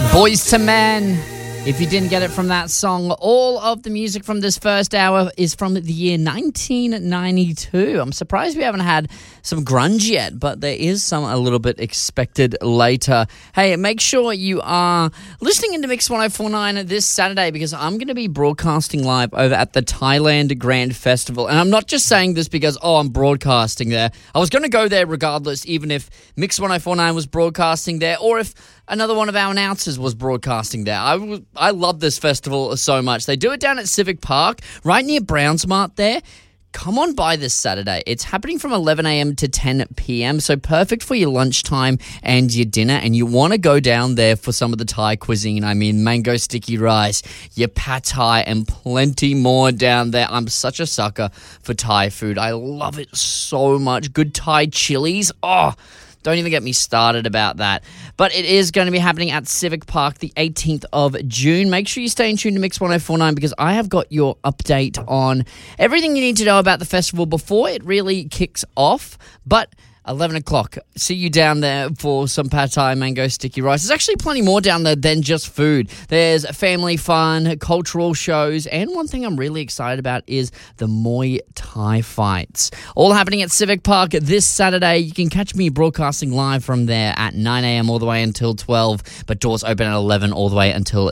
Boys to Men. If you didn't get it from that song, all of the music from this first hour is from the year 1992. I'm surprised we haven't had some grunge yet, but there is some a little bit expected later. Hey, make sure you are listening into Mix 1049 this Saturday because I'm going to be broadcasting live over at the Thailand Grand Festival. And I'm not just saying this because, I'm broadcasting there. I was going to go there regardless, even if Mix 1049 was broadcasting there or if another one of our announcers was broadcasting there. I love this festival so much. They do it down at Civic Park, right near Brownsmart there. Come on by this Saturday. It's happening from 11 a.m. to 10 p.m., so perfect for your lunchtime and your dinner, and you want to go down there for some of the Thai cuisine. I mean, mango sticky rice, your pad Thai, and plenty more down there. I'm such a sucker for Thai food. I love it so much. Good Thai chilies. Don't even get me started about that. But it is going to be happening at Civic Park the 18th of June. Make sure you stay in tune to Mix 1049 because I have got your update on everything you need to know about the festival before it really kicks off. But 11 o'clock, see you down there for some pad Thai mango sticky rice. There's actually plenty more down there than just food. There's family fun, cultural shows, and one thing I'm really excited about is the Muay Thai fights. All happening at Civic Park this Saturday. You can catch me broadcasting live from there at 9 a.m. all the way until 12, but doors open at 11 all the way until